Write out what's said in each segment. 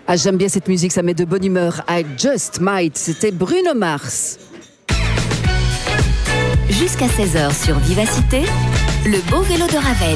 Ah, j'aime bien cette musique, ça met de bonne humeur. I Just Might, c'était Bruno Mars. Jusqu'à 16h sur Vivacité, le beau vélo de Ravel.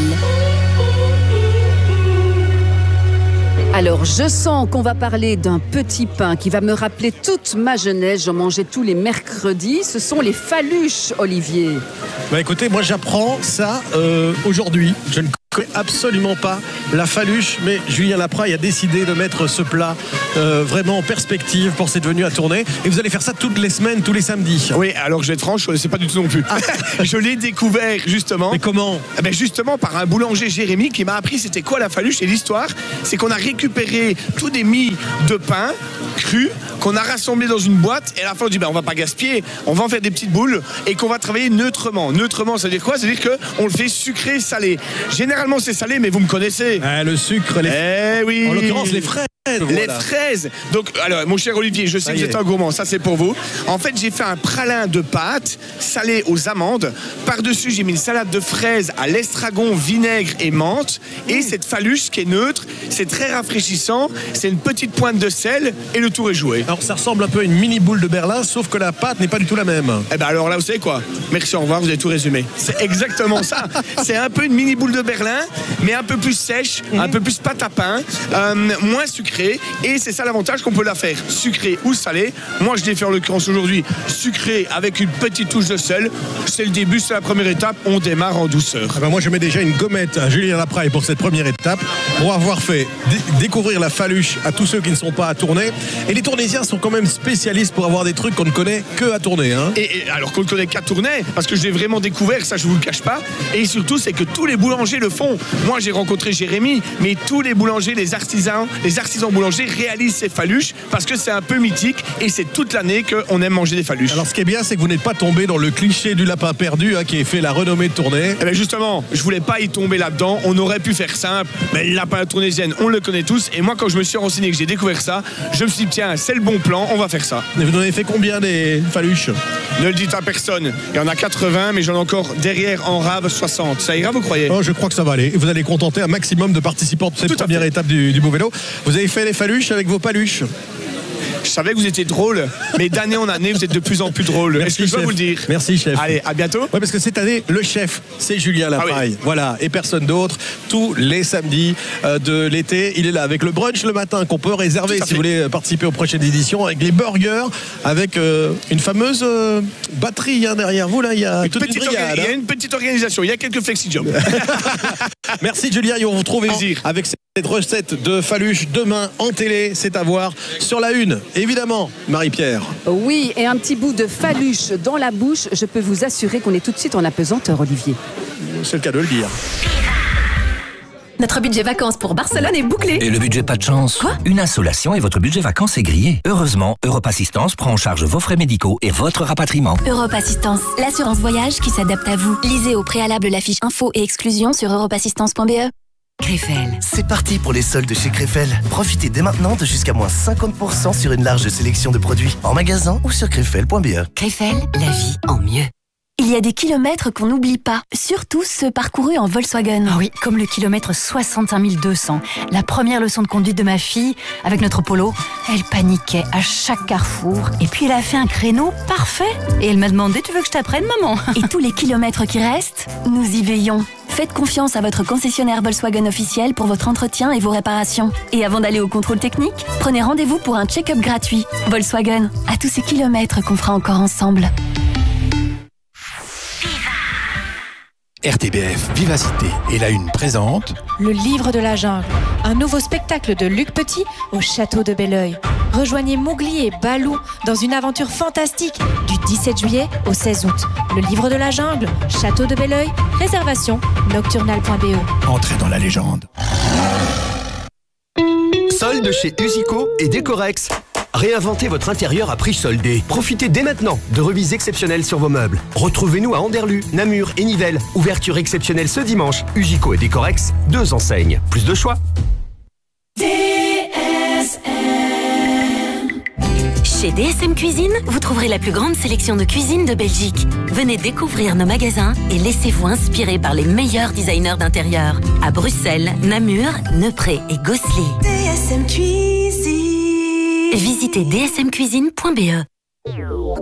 Alors, je sens qu'on va parler d'un petit pain qui va me rappeler toute ma jeunesse. J'en mangeais tous les mercredis. Ce sont les faluches, Olivier. Bah écoutez, moi j'apprends ça aujourd'hui. Je ne connais absolument pas la faluche, mais Julien Lapraille a décidé de mettre ce plat vraiment en perspective pour cette venue à tourner. Et vous allez faire ça toutes les semaines, tous les samedis. Oui, alors je vais être franc, je ne sais pas du tout non plus. Je l'ai découvert justement. Mais comment ? Justement par un boulanger Jérémy qui m'a appris c'était quoi la faluche. Et l'histoire, c'est qu'on a récupéré tous des mie de pain cru qu'on a rassemblé dans une boîte. Et à la fin on dit on va pas gaspiller, on va en faire des petites boules et qu'on va travailler neutrement. Neutrement, ça veut dire quoi ? Ça veut dire qu'on le fait sucré, salé. Généralement c'est salé, mais vous me connaissez. Le sucre, oui. En l'occurrence les fraises. Les fraises. Donc, alors, mon cher Olivier, je sais que vous êtes un gourmand, ça c'est pour vous. En fait, j'ai fait un pralin de pâte salée aux amandes. Par-dessus, j'ai mis une salade de fraises à l'estragon, vinaigre et menthe. Et cette faluche qui est neutre, c'est très rafraîchissant. C'est une petite pointe de sel et le tour est joué. Alors, ça ressemble un peu à une mini boule de Berlin, sauf que la pâte n'est pas du tout la même. Alors là, vous savez quoi ? Merci, au revoir, vous avez tout résumé. C'est exactement ça. C'est un peu une mini boule de Berlin, mais un peu plus sèche, un peu plus pâte à pain, moins sucrée. Et c'est ça l'avantage qu'on peut la faire sucrée ou salée. Moi je l'ai fait en l'occurrence aujourd'hui sucrée avec une petite touche de sel. C'est le début, c'est la première étape, on démarre en douceur. Moi je mets déjà une gommette à Julien Lapraille pour cette première étape, pour avoir fait découvrir la faluche à tous ceux qui ne sont pas à Tournai. Et les Tournaisiens sont quand même spécialistes pour avoir des trucs qu'on ne connaît que à Tournai. Et alors qu'on ne connaît qu'à Tournai, parce que je l'ai vraiment découvert, ça je vous le cache pas. Et surtout c'est que tous les boulangers le font. Moi j'ai rencontré Jérémy, mais tous les boulangers, les artisans boulangers réalisent ces faluches parce que c'est un peu mythique et c'est toute l'année qu'on aime manger des faluches. Alors ce qui est bien, c'est que vous n'êtes pas tombé dans le cliché du lapin perdu qui a fait la renommée de Tournai. Justement, je voulais pas y tomber là-dedans. On aurait pu faire simple, mais le lapin tournaisienne, on le connaît tous. Et moi, quand je me suis renseigné, que j'ai découvert ça, je me suis dit tiens, c'est le bon plan, on va faire ça. Et vous en avez fait combien des faluches ? Ne le dites à personne. Il y en a 80, mais j'en ai encore derrière en rave 60. Ça ira, vous croyez ? Je crois que ça va aller. Et vous allez contenter un maximum de participants de cette première étape du beau vélo. Vous avez fait les faluches avec vos paluches. Je savais que vous étiez drôle, mais d'année en année, vous êtes de plus en plus drôle. Est-ce que je dois vous le dire ? Merci, chef. Allez, à bientôt. Oui, parce que cette année, le chef, c'est Julien Lapraille. Oui. Voilà, et personne d'autre. Tous les samedis de l'été, il est là avec le brunch le matin qu'on peut réserver si vous voulez participer aux prochaines éditions, avec les burgers, avec une fameuse batterie derrière vous. Là, il y a toute une brigade. Il y a une petite organisation, il y a quelques flexi-jobs. Merci Julien, et on vous retrouve avec cette recette de faluche demain en télé. C'est à voir sur la une. Évidemment, Marie-Pierre. Oui, et un petit bout de faluche dans la bouche, je peux vous assurer qu'on est tout de suite en apesanteur, Olivier. C'est le cas de le dire. Notre budget vacances pour Barcelone est bouclé. Et le budget pas de chance ? Quoi ? Une insolation et votre budget vacances est grillé. Heureusement, Europe Assistance prend en charge vos frais médicaux et votre rapatriement. Europe Assistance, l'assurance voyage qui s'adapte à vous. Lisez au préalable la fiche info et exclusion sur europeassistance.be. Crefel. C'est parti pour les soldes chez Crefel. Profitez dès maintenant de jusqu'à moins 50% sur une large sélection de produits en magasin ou sur crefel.be. Crefel, la vie en mieux. Il y a des kilomètres qu'on n'oublie pas, surtout ceux parcourus en Volkswagen. Ah oui, comme le kilomètre 65 200. La première leçon de conduite de ma fille, avec notre Polo, elle paniquait à chaque carrefour. Et puis elle a fait un créneau parfait. Et elle m'a demandé, tu veux que je t'apprenne, maman ? Et tous les kilomètres qui restent, nous y veillons. Faites confiance à votre concessionnaire Volkswagen officiel pour votre entretien et vos réparations. Et avant d'aller au contrôle technique, prenez rendez-vous pour un check-up gratuit. Volkswagen, à tous ces kilomètres qu'on fera encore ensemble. RTBF Vivacité et la une présente Le livre de la jungle, un nouveau spectacle de Luc Petit au château de Belleuil. Rejoignez Mowgli et Balou dans une aventure fantastique du 17 juillet au 16 août. Le livre de la jungle, château de Belleuil, réservation nocturnal.be. Entrez dans la légende. Solde chez Usico et Décorex. Réinventez votre intérieur à prix soldé. Profitez dès maintenant de remises exceptionnelles sur vos meubles. Retrouvez-nous à Anderlu, Namur et Nivelles. Ouverture exceptionnelle ce dimanche. Usico et Décorex, 2 enseignes. Plus de choix. Chez DSM Cuisine, vous trouverez la plus grande sélection de cuisine de Belgique. Venez découvrir nos magasins et laissez-vous inspirer par les meilleurs designers d'intérieur. À Bruxelles, Namur, Neupré et Gosselies. DSM Cuisine. visitez dsmcuisine.be.